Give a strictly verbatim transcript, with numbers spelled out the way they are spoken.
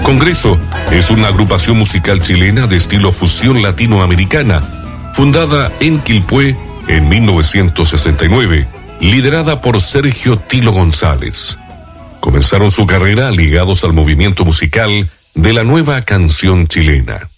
Congreso es una agrupación musical chilena de estilo fusión latinoamericana, fundada en Quilpué en mil novecientos sesenta y nueve, liderada por Sergio Tilo González. Comenzaron su carrera ligados al movimiento musical de la nueva canción chilena.